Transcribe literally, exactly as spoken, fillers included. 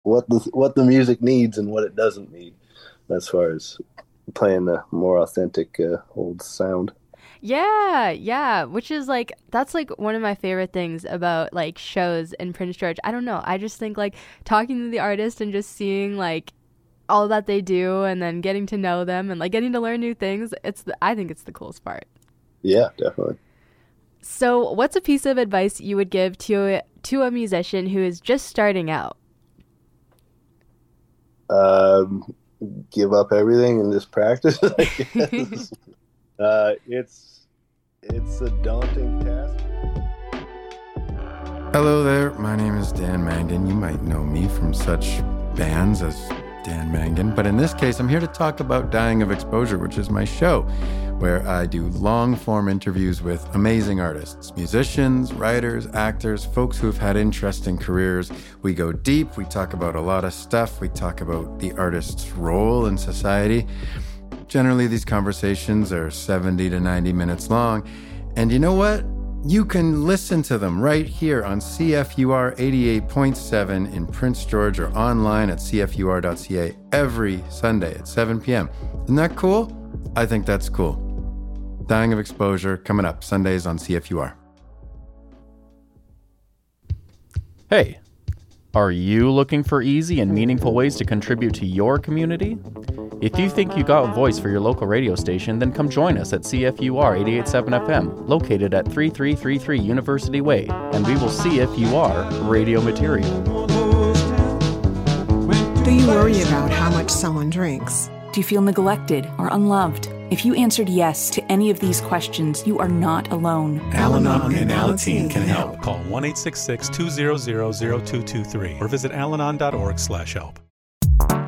what the what the music needs and what it doesn't need, as far as playing the more authentic uh, old sound. Yeah, yeah, which is like that's like one of my favorite things about like shows in Prince George. I don't know. I just think like talking to the artist and just seeing like all that they do and then getting to know them and like getting to learn new things. It's the, I think it's the coolest part. Yeah, definitely. So, what's a piece of advice you would give to to a musician who is just starting out? Um, give up everything and just practice, I guess. uh, it's it's a daunting task. Hello there, my name is Dan Mangan. You might know me from such bands as Dan Mangan, but in this case, I'm here to talk about Dying of Exposure, which is my show, where I do long-form interviews with amazing artists, musicians, writers, actors, folks who have had interesting careers. We go deep, we talk about a lot of stuff, we talk about the artist's role in society. Generally, these conversations are seventy to ninety minutes long, and you know what? You can listen to them right here on C F U R eighty-eight point seven in Prince George or online at c f u r dot c a every Sunday at seven p.m. Isn't that cool? I think that's cool. Dying of Exposure, coming up Sundays on C F U R. Hey, are you looking for easy and meaningful ways to contribute to your community? If you think you got a voice for your local radio station, then come join us at C F U R eighty-eight point seven F M, located at thirty-three thirty-three University Way, and we will C F U R radio material. Do you worry about how much someone drinks? Do you feel neglected or unloved? If you answered yes to any of these questions, you are not alone. Al-Anon and Alateen can help. Call one eight six six, two zero zero, zero two two three or visit alanon dot org slash help.